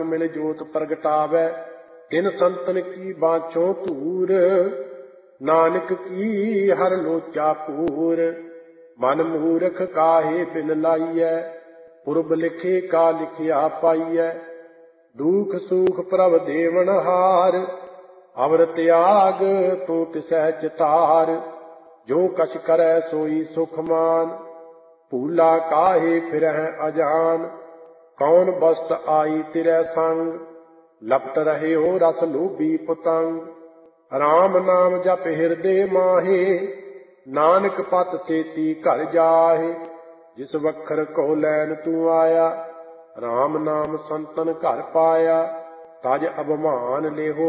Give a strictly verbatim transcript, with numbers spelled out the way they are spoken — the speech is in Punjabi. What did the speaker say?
ਮਿਲ ਜੋਤ ਪ੍ਰਗਟਾਵੈ, ਤਿਨ ਸੰਤਨ ਕੀ ਬਾਝੋਂ ਧੂਰ। ਨਾਨਕ ਕੀ ਹਰ ਲੋਚਾ ਪੂਰ, ਮਨ ਮੂਰਖ ਕਾਹੇ ਬਿਨ ਲਾਈਐ। ਪੁਰਬ ਲਿਖੇ ਕਾ ਲਿਖਿਆ ਪਾਈਐ, ਦੁਖ ਸੁਖ ਪ੍ਰਭ ਦੇਵਨ ਹਾਰ। ਅਵਰ ਤਿਆਗ ਤੂੰ ਤਿਸਹਿ ਚਿਤਾਰ, ਜੋ ਕਛ ਕਰੈ ਸੋਈ ਸੁਖ ਮਾਨ। ਭੂਲਾ ਕਾਹੇ ਫਿਰਹਿ ਅਜਾਨ, ਕੌਣ ਬਸਤ ਆਈ ਤਿਰੈ ਸੰਗ। ਲਪਟ ਰਹਿਓ ਰਸ ਲੋਭੀ ਪਤੰਗ, ਰਾਮ ਨਾਮ ਜਪ ਹਿਰਦੇ ਮਾਹੇ। ਨਾਨਕ ਪਤ ਸੇਤੀ ਘਰ ਜਾਹੇ, ਜਿਸ ਵਖਰ ਕੋ ਲੈਨ ਤੂੰ ਆਇਆ। ਰਾਮ ਨਾਮ ਸੰਤਨ ਘਰ ਪਾਇਆ, ਤਜ ਅਭਮਾਨ ਲੇਹੋ